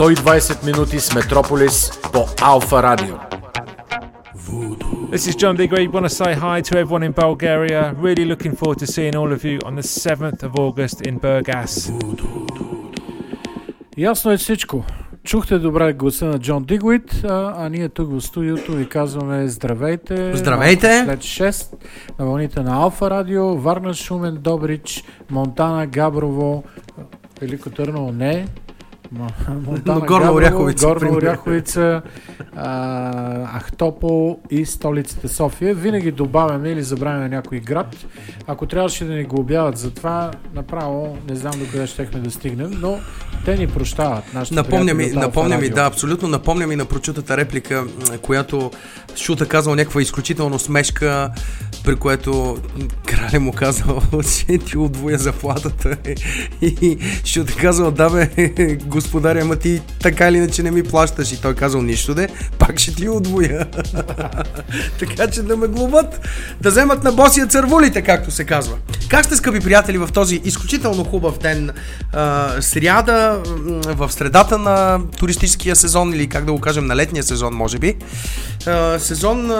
120 минути с Метрополис по Алфа Радио. This is John Digweed. Want to say hi to everyone in Bulgaria. Really looking forward to seeing all of you on the 7th of August in Burgas. Ясно е всичко. Чухте добре гласа на Джон Дигуид, а ние тук в студиото ви казваме здравейте. Здравейте! След 6 на вълните на Алфа Радио, Варна, Шумен, Добрич, Монтана, Габрово, Велико Търново не, Монтана, Горна Оряховица, Ахтопол и столицата София. Винаги добавяме или забравяме някой град. Ако трябваше да ни го обявят за това, направо не знам до къде щехме да стигнем, но те ни прощават. Напомня ми, да, абсолютно. Напомня ми на прочутата реплика, която Шута казал някаква изключително смешка, при което краля му казал, че ти удвоя заплатата. И Шута казал, да бе, господаря, ама ти така или иначе не ми плащаш. И той казал, нищо де, пак ще ти удвоя. Така че да ме глобат, да вземат на босия цървулите, както се казва. Как сте, скъпи приятели, в този изключително хубав ден, сряда, в средата на туристическия сезон, или как да го кажем, на летния сезон, може би. Сезон,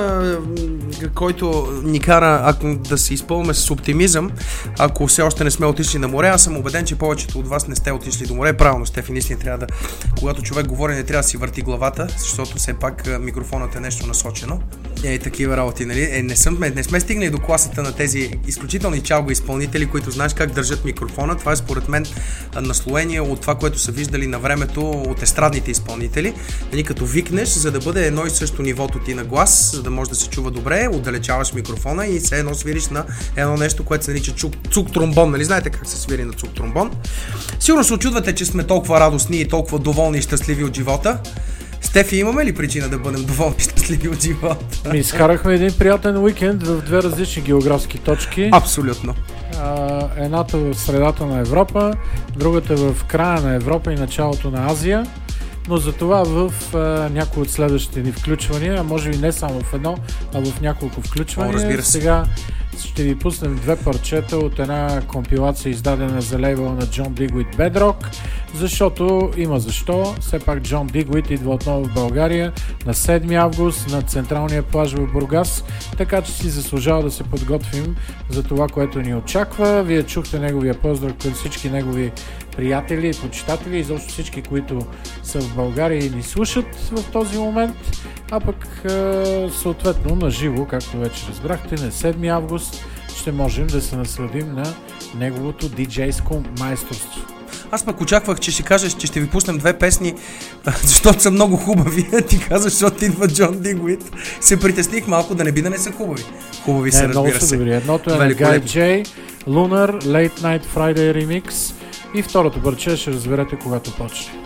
който ни кара да се изпълваме с оптимизъм, ако все още не сме отишли на море. Аз съм убеден, че повечето от вас не сте отишли до море. Правилно, Стефи, наистина трябва да, когато човек говори, не трябва да си върти главата, защото все пак микрофонът е нещо насочено. Такива работи, нали? Не сме стигнали до класата на тези изключителни чалга изпълнители, които знаеш как държат микрофона. Това е според мен наслоение от това, което са виждали на времето от естрадните изпълнители. Нали, като викнеш, за да бъде едно и също нивото ти на глас, за да може да се чува добре, отдалечаваш микрофона и все едно свириш на едно нещо, което се нарича цук-тромбон. Нали знаете как се свири на цук-тромбон? Сигурно се очудвате, че сме толкова радостни и толкова доволни и щастливи от живота. Стефи, имаме ли причина да бъдем доволни и щастливи от живота? Изкарахме един приятен уикенд в две различни географски точки. Абсолютно. Едната в средата на Европа, другата в края на Европа и началото на Азия. Но за това в някои от следващите ни включвания, а може би не само в едно, а в няколко включвания. Сега ще ви пуснем две парчета от една компилация, издадена за лейбъла на John Digweed Bedrock, защото има защо. Все пак Джон Дигуид идва отново в България на 7 август на централния плаж в Бургас, така че си заслужава да се подготвим за това, което ни очаква. Вие чухте неговия поздрав към всички негови приятели и почитатели и заобщо всички, които са в България и ни слушат в този момент, а пък съответно на живо, както вече разбрахте, на 7 август ще можем да се насладим на неговото диджейско майсторство. Аз пък очаквах, че ще кажеш, че ще ви пуснем две песни, защото са много хубави. Ти казваш, защото идва Джон Дигуид. Се притесних малко да не са хубави. Хубави са, разбира се. Добри. Едното е на Guy J, Lunar, Late Night Friday Remix и второто парче ще разберете когато почне.